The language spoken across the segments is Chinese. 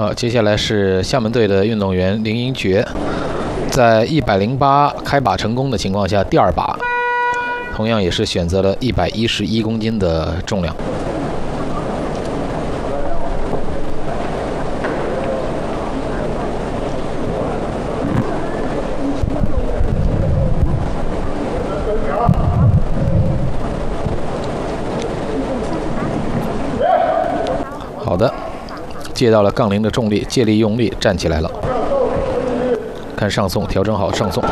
好，接下来是厦门队的运动员林英爵，在108开把成功的情况下，第二把同样也是选择了111公斤的重量。好的，借到了杠铃的重力，借力用力站起来了。看上送，调整好上送。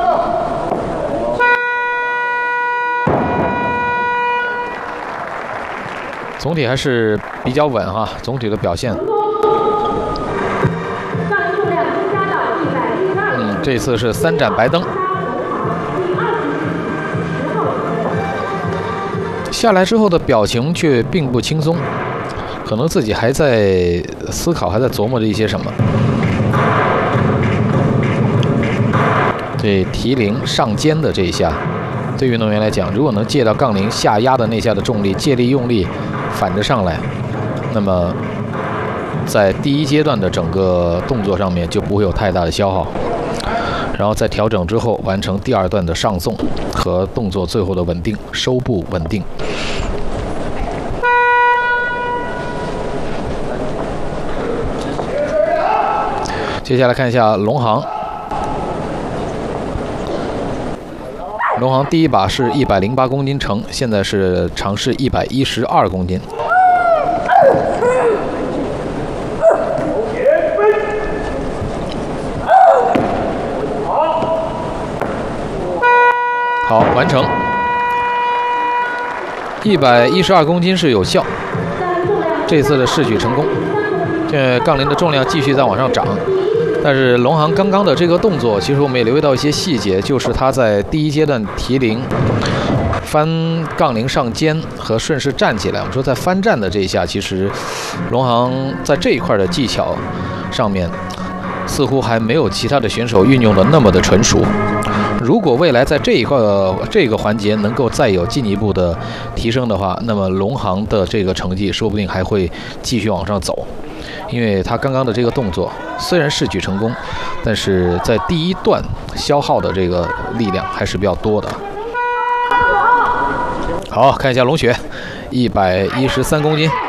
总体还是比较稳哈，总体的表现。这次是3盏白灯。下来之后的表情却并不轻松。可能自己还在思考，还在琢磨着一些什么。这提铃上肩的这一下，对运动员来讲，如果能借到杠铃下压的那下的重力，借力用力反着上来，那么在第一阶段的整个动作上面就不会有太大的消耗。然后在调整之后，完成第2段的上送和动作最后的稳定收步稳定。接下来看一下龙航，龙航第一把是108公斤成，现在是尝试112公斤。好，完成。112公斤是有效，这次的试举成功。这杠铃的重量继续在往上涨。但是龙航刚刚的这个动作，其实我们也留意到一些细节，就是他在第一阶段提铃、翻杠铃上肩和顺势站起来。我们说在翻站的这一下，其实龙航在这一块的技巧上面，似乎还没有其他的选手运用的那么的纯熟。如果未来在这个环节能够再有进一步的提升的话，那么龙航的这个成绩说不定还会继续往上走。因为他刚刚的这个动作虽然试举成功，但是在第一段消耗的这个力量还是比较多的。好，看一下龙雪，113公斤，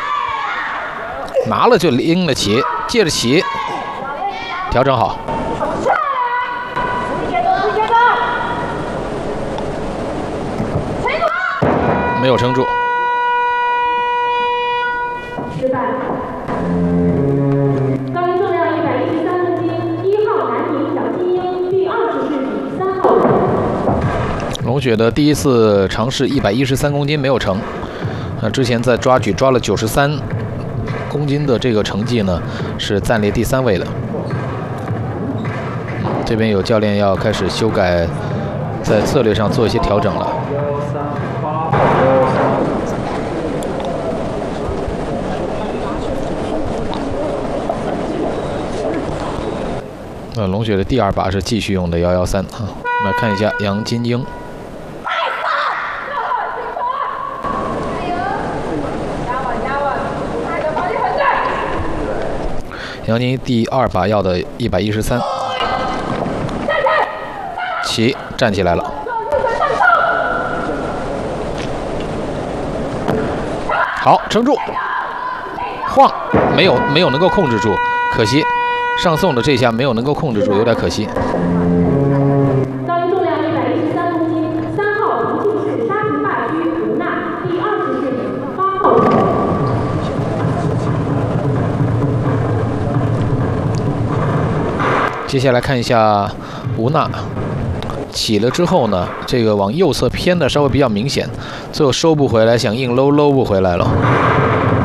拿了就拎了起，接着起，调整好，没有撑住。龙雪的第一次尝试113公斤没有成，之前在抓举抓了93公斤的这个成绩呢，是暂列第3位的。这边有教练要开始修改，在策略上做一些调整了。龙雪的第2把是继续用的113啊。我们来看一下杨金英。杨金英第2把要的113，起，站起来了。好，撑住，晃，没有能够控制住，可惜。上送的这下没有能够控制住，有点可惜。 杠铃重量113公斤，3号重庆市沙坪坝区吴娜，第24名8号。 接下来看一下吴娜起了之后呢，这个往右侧偏的稍微比较明显，最后收不回来，想硬搂不回来了。